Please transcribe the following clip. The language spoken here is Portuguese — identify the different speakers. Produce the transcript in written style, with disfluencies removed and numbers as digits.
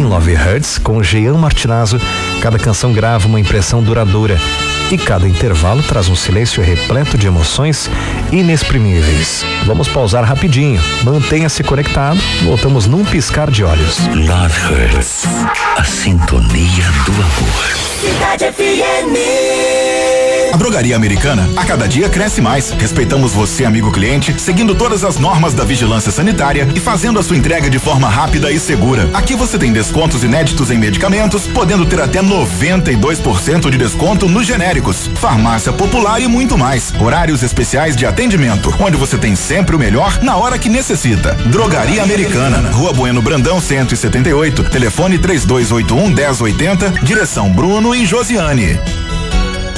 Speaker 1: Love Hurts com Jean Martinazzo. Cada canção grava uma impressão duradoura e cada intervalo traz um silêncio repleto de emoções inexprimíveis. Vamos pausar rapidinho. Mantenha-se conectado. Voltamos num piscar de olhos.
Speaker 2: Love Hurts, a sintonia do amor.
Speaker 3: Cidade FM.
Speaker 4: A Drogaria Americana a cada dia cresce mais. Respeitamos você, amigo cliente, seguindo todas as normas da vigilância sanitária e fazendo a sua entrega de forma rápida e segura. Aqui você tem descontos inéditos em medicamentos, podendo ter até 92% de desconto nos genéricos, farmácia popular e muito mais. Horários especiais de atendimento, onde você tem sempre o melhor na hora que necessita. Drogaria Americana, Rua Bueno Brandão 178, telefone 3281-1080, direção Bruno e Josiane.